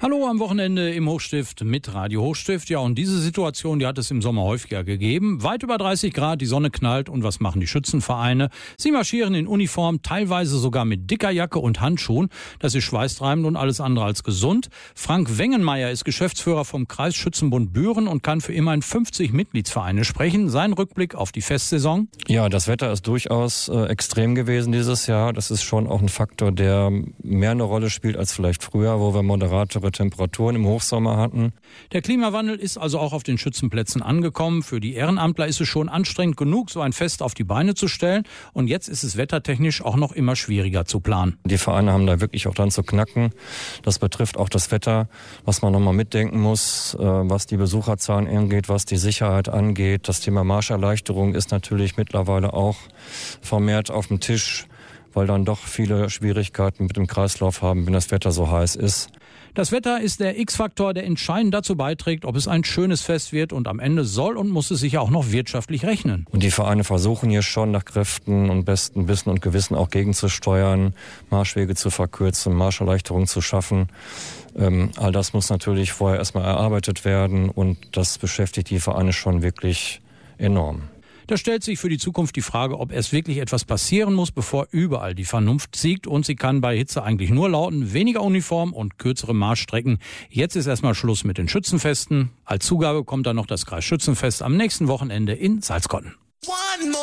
Hallo am Wochenende im Hochstift mit Radio Hochstift. Ja, und diese Situation, die hat es im Sommer häufiger gegeben. Weit über 30 Grad, die Sonne knallt. Und was machen die Schützenvereine? Sie marschieren in Uniform, teilweise sogar mit dicker Jacke und Handschuhen. Das ist schweißtreibend und alles andere als gesund. Frank Wengenmeier ist Geschäftsführer vom Kreisschützenbund Büren und kann für immerhin 50 Mitgliedsvereine sprechen. Sein Rückblick auf die Festsaison? Ja, das Wetter ist durchaus extrem gewesen dieses Jahr. Das ist schon auch ein Faktor, der mehr eine Rolle spielt als vielleicht früher, wo wir moderatere Temperaturen im Hochsommer hatten. Der Klimawandel ist also auch auf den Schützenplätzen angekommen. Für die Ehrenamtler ist es schon anstrengend genug, so ein Fest auf die Beine zu stellen. Und jetzt ist es wettertechnisch auch noch immer schwieriger zu planen. Die Vereine haben da wirklich auch dran zu knacken. Das betrifft auch das Wetter, was man nochmal mitdenken muss, was die Besucherzahlen angeht, was die Sicherheit angeht. Das Thema Marscherleichterung ist natürlich mittlerweile auch vermehrt auf dem Tisch, weil dann doch viele Schwierigkeiten mit dem Kreislauf haben, wenn das Wetter so heiß ist. Das Wetter ist der X-Faktor, der entscheidend dazu beiträgt, ob es ein schönes Fest wird. Und am Ende soll und muss es sich auch noch wirtschaftlich rechnen. Und die Vereine versuchen hier schon nach Kräften und bestem Wissen und Gewissen auch gegenzusteuern, Marschwege zu verkürzen, Marscherleichterungen zu schaffen. All das muss natürlich vorher erstmal erarbeitet werden und das beschäftigt die Vereine schon wirklich enorm. Da stellt sich für die Zukunft die Frage, ob erst wirklich etwas passieren muss, bevor überall die Vernunft siegt. Und sie kann bei Hitze eigentlich nur lauten: weniger Uniform und kürzere Marschstrecken. Jetzt ist erstmal Schluss mit den Schützenfesten. Als Zugabe kommt dann noch das Kreisschützenfest am nächsten Wochenende in Salzkotten.